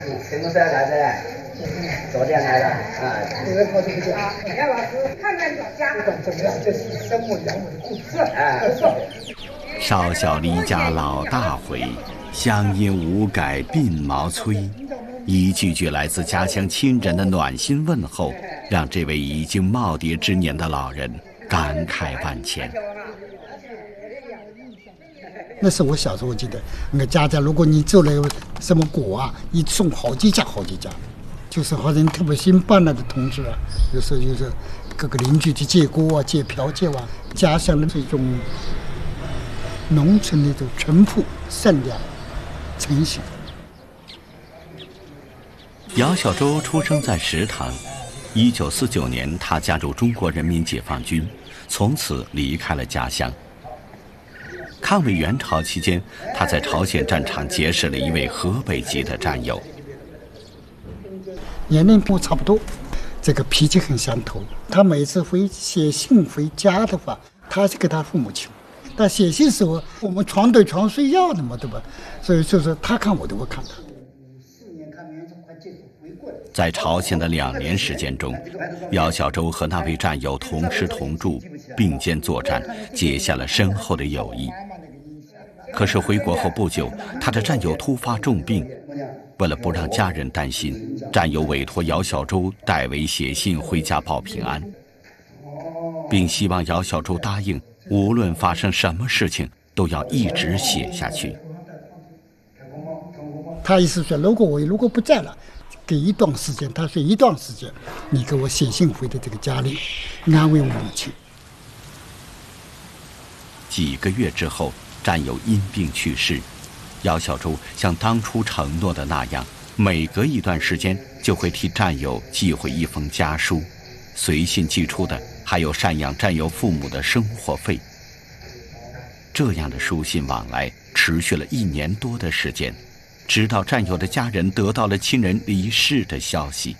什么时候来的？昨天来的啊。 这个好久不见啊！杨老师，看看老家，不管怎么样，这是生我养我的故事啊。不错。 少小离家老大回，乡音无改鬓毛衰。一句句来自家乡亲人的暖心问候，让这位已经耄耋之年的老人感慨万千。 那是我小时候记得，那个家家，如果你做了什么果啊，一送好几家，就是好像特别新搬来的同志啊，有时候就是各个邻居去借锅啊、借瓢、借碗，家乡的这种农村的这种淳朴、善良、诚信。 姚小舟出生在石塘，1949年他加入中国人民解放军，从此离开了家乡。抗美援朝期间，他在朝鲜战场结识了一位河北籍的战友， 年龄跟我差不多，这个脾气很相投。他每次写信回家的话，他是给他父母亲，但写信时候我们床对床睡觉的嘛，对吧？所以就是他看我的，我看他的。 在朝鲜的2年时间中，姚小舟和那位战友同吃同住，并肩作战，结下了深厚的友谊。可是回国后不久，他的战友突发重病，为了不让家人担心，战友委托姚小舟代为写信回家报平安，并希望姚小舟答应，无论发生什么事情，都要一直写下去。 他意思说，如果不在了，给一段时间，他说一段时间，你给我写信回的这个家里，安慰我母亲。 几个月之后，战友因病去世，姚小舟像当初承诺的那样，每隔一段时间就会替战友寄回一封家书，随信寄出的还有赡养战友父母的生活费。这样的书信往来持续了1年多的时间，直到战友的家人得到了亲人离世的消息。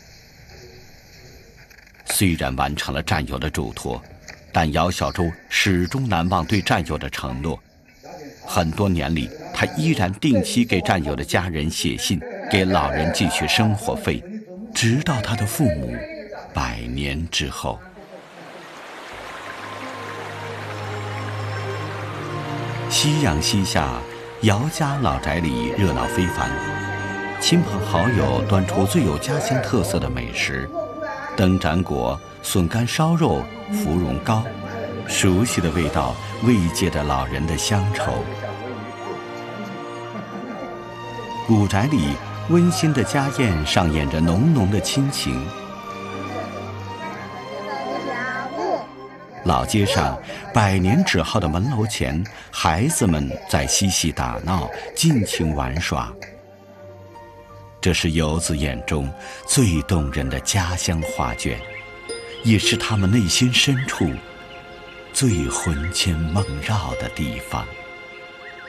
虽然完成了战友的嘱托，但姚小舟始终难忘对战友的承诺。很多年里，他依然定期给战友的家人写信，给老人寄去生活费，直到他的父母100年之后。夕阳西下，姚家老宅里热闹非凡，亲朋好友端出最有家乡特色的美食：灯盏果、笋干烧肉、芙蓉糕，熟悉的味道慰藉着老人的乡愁。古宅里温馨的家宴上演着浓浓的亲情。老街上100年纸号的门楼前，孩子们在嬉戏打闹，尽情玩耍。这是游子眼中最动人的家乡画卷，也是他们内心深处最魂牵梦绕的地方。